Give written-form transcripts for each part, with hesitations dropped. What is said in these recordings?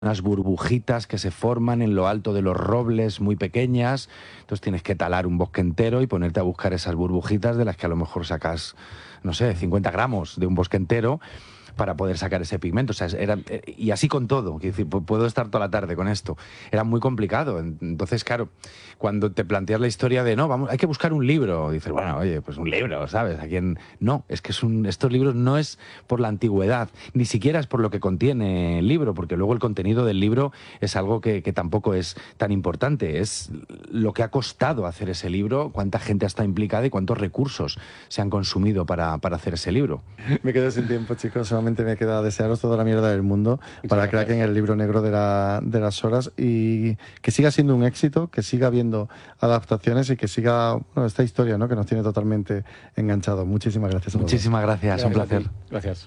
unas burbujitas que se forman en lo alto de los robles muy pequeñas, entonces tienes que talar un bosque entero y ponerte a buscar esas burbujitas de las que a lo mejor sacas, no sé, 50 gramos de un bosque entero para poder sacar ese pigmento. O sea, y así con todo, quiero decir, puedo estar toda la tarde con esto. Era muy complicado. Entonces, claro, cuando te planteas la historia de, no, vamos, hay que buscar un libro, dices, bueno, oye, pues un libro, ¿sabes? ¿A quién? No, es que estos libros no es por la antigüedad, ni siquiera es por lo que contiene el libro, porque luego el contenido del libro es algo que tampoco es tan importante, es lo que ha costado hacer ese libro, cuánta gente está implicada y cuántos recursos se han consumido para hacer ese libro. Me quedo sin tiempo, chicos. Solamente me queda desearos toda la mierda del mundo para que saquen el libro negro de las horas y que siga siendo un éxito, que siga habiendo adaptaciones y que siga esta historia, ¿no?, que nos tiene totalmente enganchados. Muchísimas gracias a todos. Muchísimas gracias, un placer. Gracias.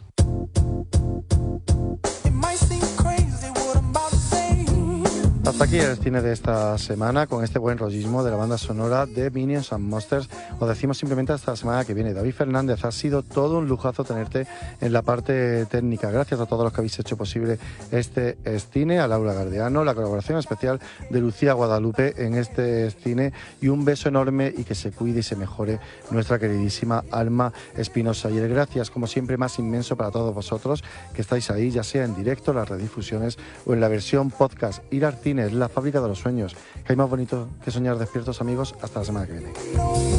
Hasta aquí el cine de esta semana, con este buen rollismo de la banda sonora de Minions and Monsters. Os decimos simplemente hasta la semana que viene. David Fernández, ha sido todo un lujazo tenerte en la parte técnica. Gracias a todos los que habéis hecho posible este cine, a Laura Gardiano, la colaboración especial de Lucía Guadalupe en este cine, y un beso enorme y que se cuide y se mejore nuestra queridísima Alma Espinosa. Y el gracias, como siempre, más inmenso para todos vosotros que estáis ahí, ya sea en directo, las redifusiones o en la versión podcast. Ir al cine es la fábrica de los sueños. Que hay más bonito que soñar despiertos, amigos. Hasta la semana que viene.